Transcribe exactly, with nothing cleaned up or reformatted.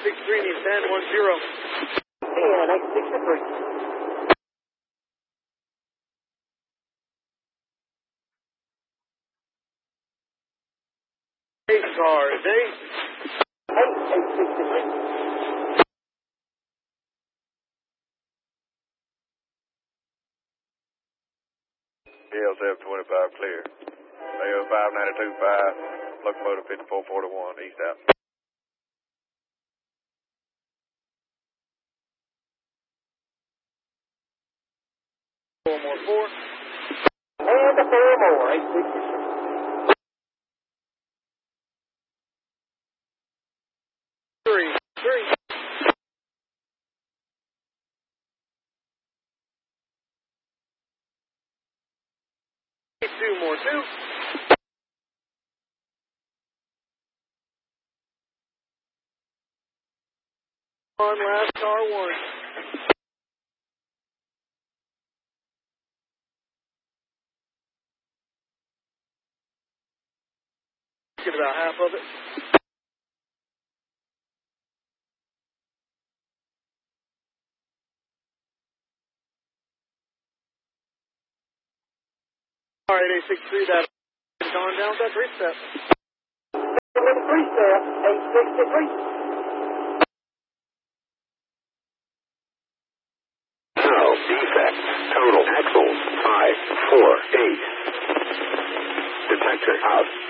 sixty-three needs ten one zero. And eight sixty-three. Eight cars, eight. Eight, eight sixty-three. D L seven twenty-five clear. A O five ninety-two five, locomotive fifty-four forty-one, east out. Four more, four. And a four more, eight sixty-three. Three, three. Two more, two. On last car, one. Get about half of it. All right, eight sixty-three, that is on down that three step. With three step, eight sixty-three. Now, defect, total axles, five, four, eight. Detector out.